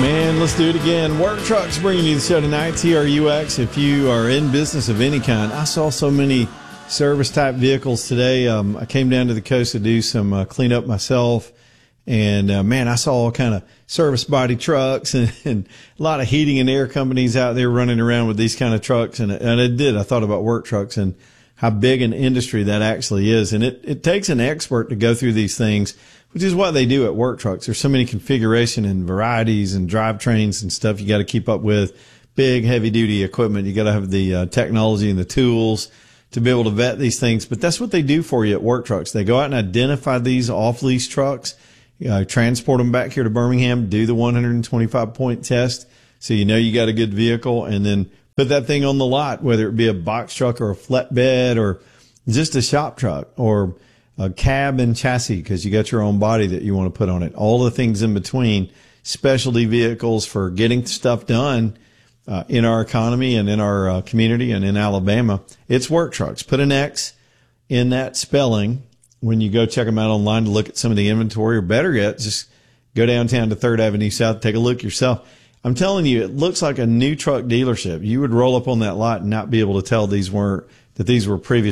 Man, let's do it again. Work Trucks bringing you the show tonight, TRUX. If you are in business of any kind, I saw so many service-type vehicles today. I came down to the coast to do some cleanup myself, and, man, I saw all kind of service body trucks and a lot of heating and air companies out there running around with these kind of trucks, and I thought about Work Trucks and how big an industry that actually is, and it takes an expert to go through these things, which is what they do at Work Trucks. There's so many configuration and varieties and drivetrains and stuff you got to keep up with. Big, heavy-duty equipment. You got to have the technology and the tools to be able to vet these things. But that's what they do for you at Work Trucks. They go out and identify these off-lease trucks, transport them back here to Birmingham, do the 125-point test so you know you got a good vehicle, and then put that thing on the lot, whether it be a box truck or a flatbed or just a shop truck or a cab and chassis, because you got your own body that you want to put on it. All the things in between, specialty vehicles for getting stuff done in our economy and in our community and in Alabama. It's Work Trucks. Put an X in that spelling when you go check them out online to look at some of the inventory, or better yet, just go downtown to 3rd Avenue South, take a look yourself. I'm telling you, it looks like a new truck dealership. You would roll up on that lot and not be able to tell these were previous